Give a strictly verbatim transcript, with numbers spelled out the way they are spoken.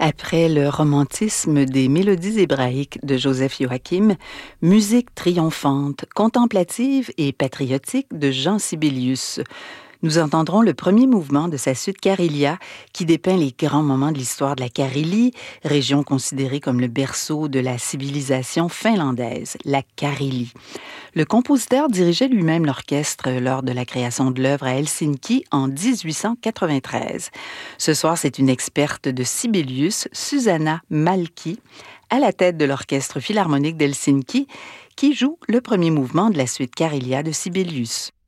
Après le romantisme des mélodies hébraïques de Joseph Joachim, musique triomphante, contemplative et patriotique de Jean Sibelius. Nous entendrons le premier mouvement de sa suite Karélia, qui dépeint les grands moments de l'histoire de la Carélie, région considérée comme le berceau de la civilisation finlandaise, la Carélie. Le compositeur dirigeait lui-même l'orchestre lors de la création de l'œuvre à Helsinki en dix-huit cent quatre-vingt-treize. Ce soir, c'est une experte de Sibelius, Susanna Malki, à la tête de l'Orchestre philharmonique d'Helsinki, qui joue le premier mouvement de la suite Karélia de Sibelius.